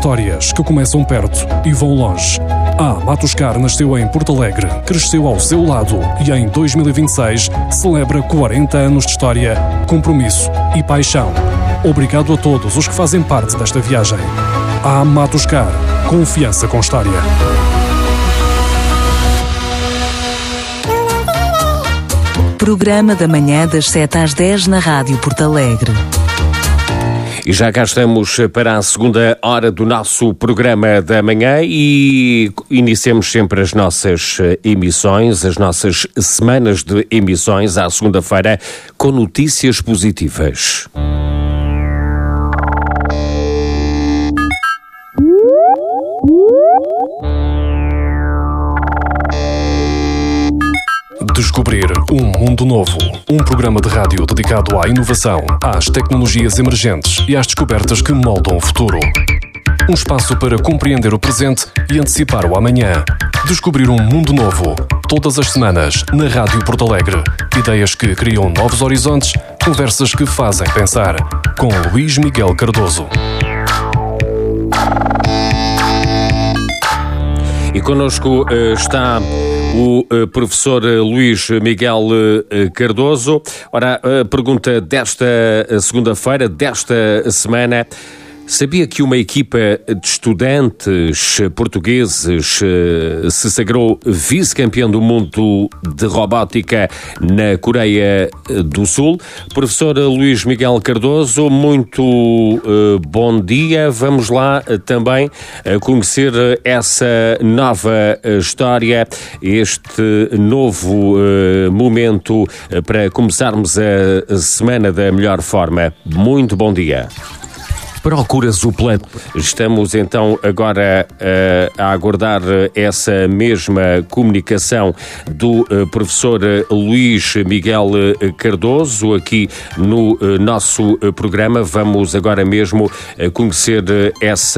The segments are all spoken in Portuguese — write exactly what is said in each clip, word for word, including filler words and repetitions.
Histórias que começam perto e vão longe. A Matuscar nasceu em Porto Alegre, cresceu ao seu lado e em dois mil e vinte e seis celebra quarenta anos de história, compromisso e paixão. Obrigado a todos os que fazem parte desta viagem. A Matuscar, confiança com história. Programa da manhã das sete às dez na Rádio Porto Alegre. E já cá estamos para a segunda hora do nosso programa da manhã e iniciamos sempre as nossas emissões, as nossas semanas de emissões à segunda-feira com notícias positivas. Descobrir um mundo novo. Um programa de rádio dedicado à inovação, às tecnologias emergentes e às descobertas que moldam o futuro. Um espaço para compreender o presente e antecipar o amanhã. Descobrir um mundo novo. Todas as semanas, na Rádio Porto Alegre. Ideias que criam novos horizontes, conversas que fazem pensar. Com Luís Miguel Cardoso. E connosco uh, está o uh, professor uh, Luís Miguel uh, Cardoso. Ora, a pergunta desta segunda-feira, desta semana: sabia que uma equipa de estudantes portugueses se sagrou vice-campeão do mundo de robótica na Coreia do Sul? Professor Luís Miguel Cardoso, muito uh, bom dia. Vamos lá uh, também uh, conhecer essa nova uh, história, este novo uh, momento uh, para começarmos a, a semana da melhor forma. Muito bom dia. Procuras o plano. Estamos então agora uh, a aguardar essa mesma comunicação do uh, professor Luís Miguel Cardoso aqui no uh, nosso uh, programa. Vamos agora mesmo uh, conhecer essa,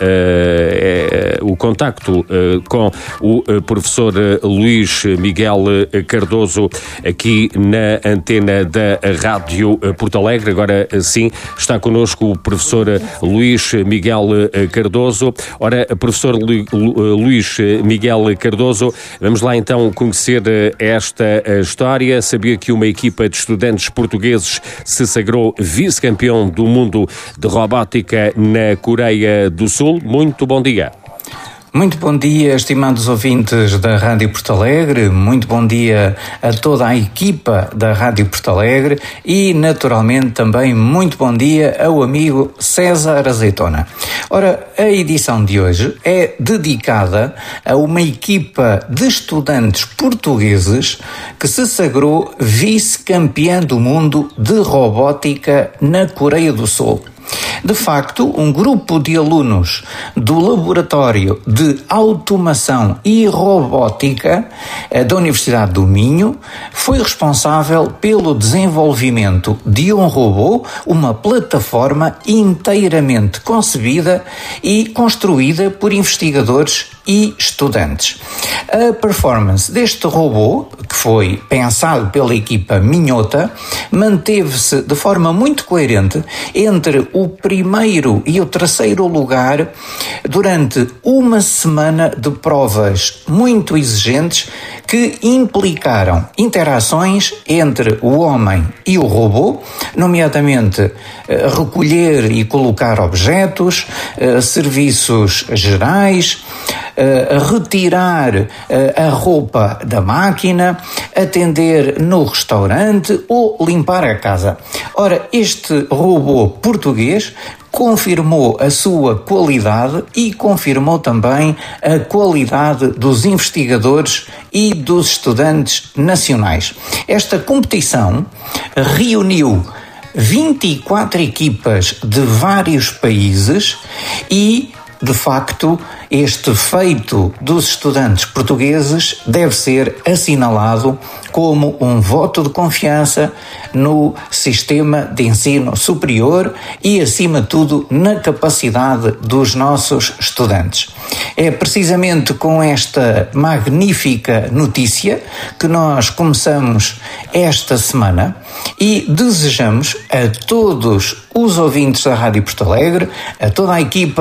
uh, uh, o contacto uh, com o uh, professor Luís Miguel Cardoso aqui na antena da Rádio Porto Alegre. Agora sim, está connosco o professor Luís Miguel Cardoso. Ora, professor Lu, Lu, Luís Miguel Cardoso, vamos lá então conhecer esta história. Sabia que uma equipa de estudantes portugueses se sagrou vice-campeão do mundo de robótica na Coreia do Sul? Muito bom dia. Muito bom dia, estimados ouvintes da Rádio Porto Alegre, muito bom dia a toda a equipa da Rádio Porto Alegre e, naturalmente, também muito bom dia ao amigo César Azeitona. Ora, a edição de hoje é dedicada a uma equipa de estudantes portugueses que se sagrou vice-campeã do mundo de robótica na Coreia do Sul. De facto, um grupo de alunos do Laboratório de Automação e Robótica da Universidade do Minho foi responsável pelo desenvolvimento de um robô, uma plataforma inteiramente concebida e construída por investigadores e estudantes. A performance deste robô, que foi pensado pela equipa minhota, manteve-se de forma muito coerente entre o primeiro e o terceiro lugar durante uma semana de provas muito exigentes que implicaram interações entre o homem e o robô, nomeadamente recolher e colocar objetos, serviços gerais, retirar a roupa da máquina, atender no restaurante ou limpar a casa. Ora, este robô português confirmou a sua qualidade e confirmou também a qualidade dos investigadores e dos estudantes nacionais. Esta competição reuniu vinte e quatro equipas de vários países e, de facto, este feito dos estudantes portugueses deve ser assinalado como um voto de confiança no sistema de ensino superior e, acima de tudo, na capacidade dos nossos estudantes. É precisamente com esta magnífica notícia que nós começamos esta semana e desejamos a todos os ouvintes da Rádio Porto Alegre, a toda a equipa